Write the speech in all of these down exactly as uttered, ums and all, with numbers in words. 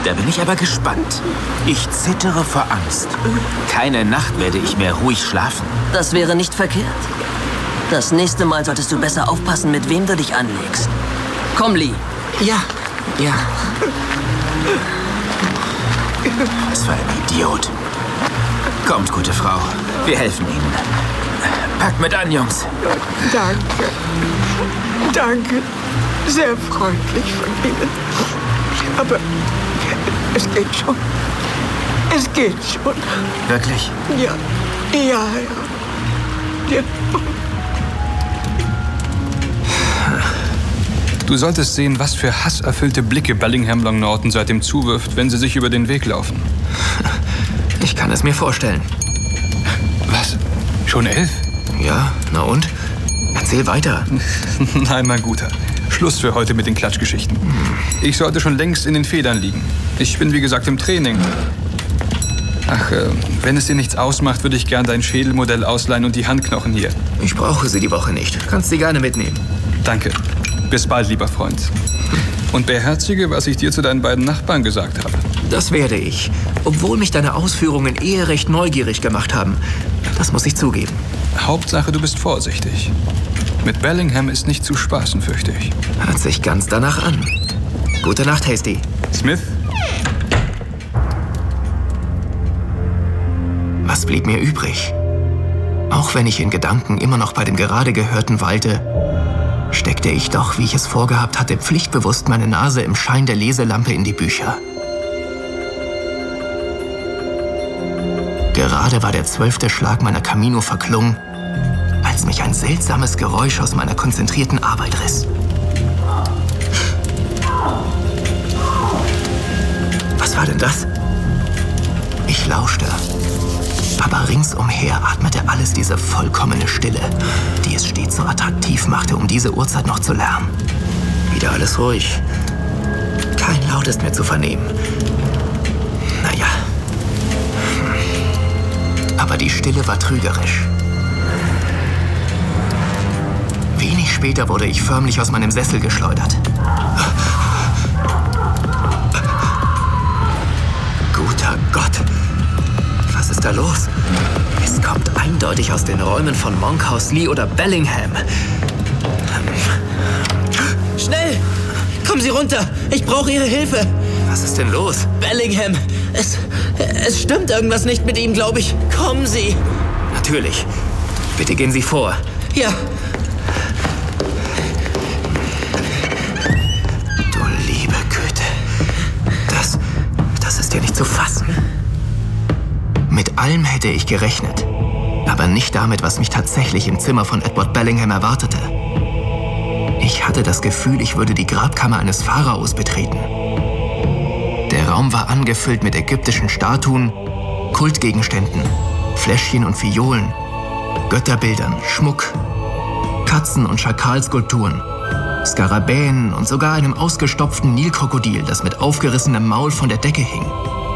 Da bin ich aber gespannt. Ich zittere vor Angst. Keine Nacht werde ich mehr ruhig schlafen. Das wäre nicht verkehrt. Das nächste Mal solltest du besser aufpassen, mit wem du dich anlegst. Komm, Lee. Ja, ja. Was für ein Idiot. Kommt, gute Frau. Wir helfen Ihnen. Packt mit an, Jungs. Danke. Danke. Sehr freundlich von Ihnen. Aber es geht schon. Es geht schon. Wirklich? Ja. Ja, ja. ja. Du solltest sehen, was für hasserfüllte Blicke Bellingham Long Norton seitdem zuwirft, wenn sie sich über den Weg laufen. Ich kann es mir vorstellen. Was? Schon elf? Ja, na und? Erzähl weiter. Nein, mein Guter. Schluss für heute mit den Klatschgeschichten. Ich sollte schon längst in den Federn liegen. Ich bin, wie gesagt, im Training. Ach, äh, wenn es dir nichts ausmacht, würde ich gern dein Schädelmodell ausleihen und die Handknochen hier. Ich brauche sie die Woche nicht. Kannst sie gerne mitnehmen. Danke. Bis bald, lieber Freund. Und beherzige, was ich dir zu deinen beiden Nachbarn gesagt habe. Das werde ich. Obwohl mich deine Ausführungen eher recht neugierig gemacht haben. Das muss ich zugeben. Hauptsache, du bist vorsichtig. Mit Bellingham ist nicht zu spaßen, fürchte ich. Hört sich ganz danach an. Gute Nacht, Hasty. Smith? Was blieb mir übrig? Auch wenn ich in Gedanken immer noch bei dem gerade Gehörten weilte, steckte ich doch, wie ich es vorgehabt hatte, pflichtbewusst meine Nase im Schein der Leselampe in die Bücher. Gerade war der zwölfte Schlag meiner Camino verklungen, als mich ein seltsames Geräusch aus meiner konzentrierten Arbeit riss. Was war denn das? Ich lauschte. Aber ringsumher atmete alles diese vollkommene Stille, die es stets so attraktiv machte, um diese Uhrzeit noch zu lernen. Wieder alles ruhig. Kein Laut ist mehr zu vernehmen. Naja. Aber die Stille war trügerisch. Wenig später wurde ich förmlich aus meinem Sessel geschleudert. Guter Gott! Was ist da los? Es kommt eindeutig aus den Räumen von Monkhouse, Lee oder Bellingham. Schnell! Kommen Sie runter! Ich brauche Ihre Hilfe! Was ist denn los? Bellingham! Es, es stimmt irgendwas nicht mit ihm, glaube ich. Kommen Sie! Natürlich. Bitte gehen Sie vor. Ja. Du liebe Güte. Das, das ist ja nicht zu fassen. Mit allem hätte ich gerechnet, aber nicht damit, was mich tatsächlich im Zimmer von Edward Bellingham erwartete. Ich hatte das Gefühl, ich würde die Grabkammer eines Pharaos betreten. Der Raum war angefüllt mit ägyptischen Statuen, Kultgegenständen, Fläschchen und Fiolen, Götterbildern, Schmuck, Katzen- und Schakalskulpturen, Skarabäen und sogar einem ausgestopften Nilkrokodil, das mit aufgerissenem Maul von der Decke hing.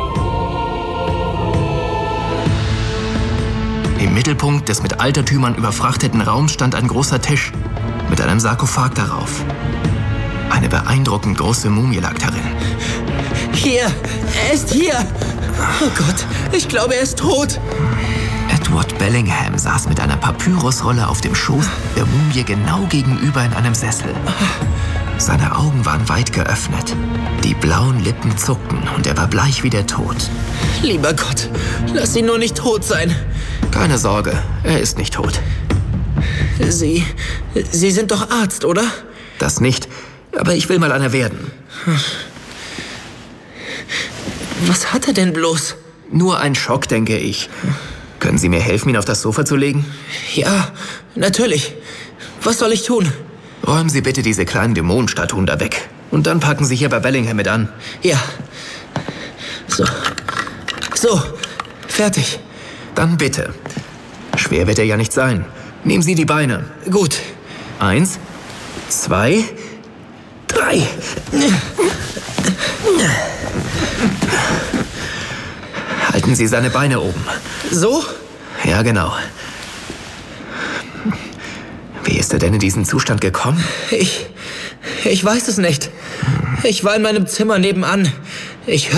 Im Mittelpunkt des mit Altertümern überfrachteten Raums stand ein großer Tisch mit einem Sarkophag darauf. Eine beeindruckend große Mumie lag darin. Hier! Er ist hier! Oh Gott, ich glaube, er ist tot. Edward Bellingham saß mit einer Papyrusrolle auf dem Schoß der Mumie genau gegenüber in einem Sessel. Seine Augen waren weit geöffnet. Die blauen Lippen zuckten und er war bleich wie der Tod. Lieber Gott, lass ihn nur nicht tot sein. Keine Sorge, er ist nicht tot. Sie, Sie sind doch Arzt, oder? Das nicht, aber ich will mal einer werden. Was hat er denn bloß? Nur ein Schock, denke ich. Können Sie mir helfen, ihn auf das Sofa zu legen? Ja, natürlich. Was soll ich tun? Räumen Sie bitte diese kleinen Dämonenstatuen da weg. Und dann packen Sie hier bei Bellingham mit an. Ja. So. So. Fertig. Dann bitte. Schwer wird er ja nicht sein. Nehmen Sie die Beine. Gut. Eins, zwei, drei. Halten Sie seine Beine oben. So? Ja, genau. Wie ist er denn in diesen Zustand gekommen? Ich... Ich weiß es nicht. Ich war in meinem Zimmer nebenan. Ich